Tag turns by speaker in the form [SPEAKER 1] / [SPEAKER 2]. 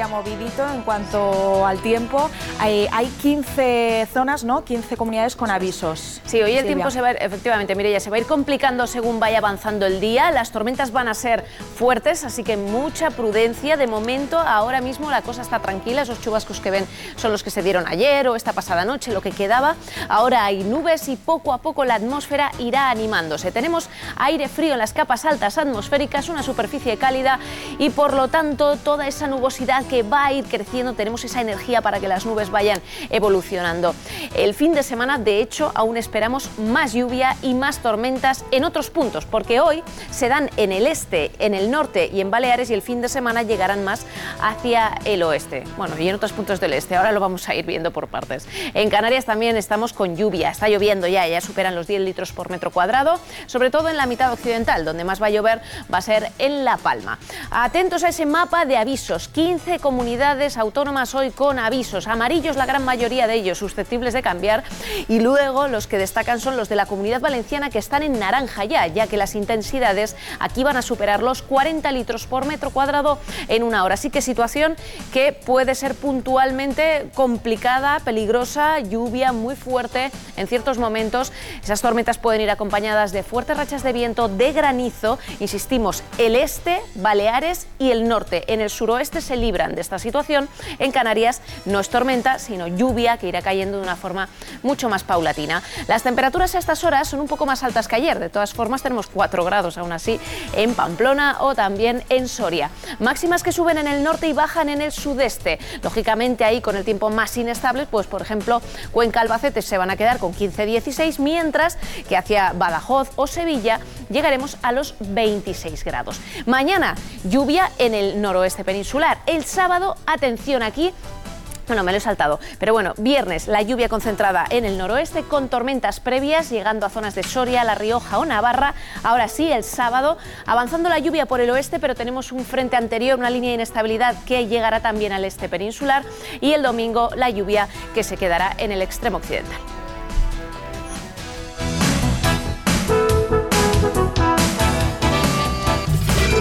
[SPEAKER 1] movidito en cuanto al tiempo. Hay 15 zonas, ¿no? 15 comunidades con avisos.
[SPEAKER 2] Sí, hoy el tiempo se va a ir, efectivamente, Mireia, se va a ir complicando según vaya avanzando el día. Las tormentas van a ser fuertes, así que mucha prudencia. De momento, ahora mismo la cosa está tranquila. Esos chubascos que ven son los que se dieron ayer o esta pasada noche, lo que quedaba. Ahora hay nubes y poco a poco la atmósfera irá animándose. Tenemos aire frío en las capas altas atmosféricas, una superficie cálida y por lo tanto toda esa nubosidad que va a ir creciendo, tenemos esa energía para que las nubes vayan evolucionando. El fin de semana, de hecho, aún esperamos más lluvia y más tormentas en otros puntos, porque hoy se dan en el este, en el norte y en Baleares, y el fin de semana llegarán más hacia el oeste. Bueno, y en otros puntos del este, ahora lo vamos a ir viendo por partes. En Canarias también estamos con lluvia, está lloviendo ya superan los 10 litros por metro cuadrado, sobre todo en la mitad occidental, donde más va a llover va a ser en La Palma. Atentos a ese mapa de avisos, 15 comunidades autónomas hoy con avisos, amarillos la gran mayoría de ellos, susceptibles de cambiar, y luego los que destacan son los de la Comunidad Valenciana, que están en naranja ya que las intensidades aquí van a superar los 40 litros por metro cuadrado en una hora. Así que situación que puede ser puntualmente complicada, peligrosa, lluvia muy fuerte en ciertos momentos. Esas tormentas pueden ir acompañadas de fuertes rachas de viento, de granizo. Insistimos, el este, Baleares y el norte. En el suroeste se libran de esta situación. En Canarias no es tormenta, sino lluvia que irá cayendo de una forma mucho más paulatina. Las temperaturas a estas horas son un poco más altas que ayer. De todas formas, tenemos 4 grados aún así en Pamplona o también en Soria. Máximas que suben en el norte y bajan en el sudeste. Lógicamente ahí con el tiempo más inestable, pues por ejemplo, Cuenca, Albacete se van a quedar con 15-16, mientras que hacia Badajoz o Sevilla llegaremos a los 26 grados. Mañana, lluvia en el noroeste peninsular. El sábado, atención aquí. Bueno, me lo he saltado, pero bueno, viernes la lluvia concentrada en el noroeste con tormentas previas llegando a zonas de Soria, La Rioja o Navarra. Ahora sí, el sábado avanzando la lluvia por el oeste, pero tenemos un frente anterior, una línea de inestabilidad que llegará también al este peninsular, y el domingo la lluvia que se quedará en el extremo occidental.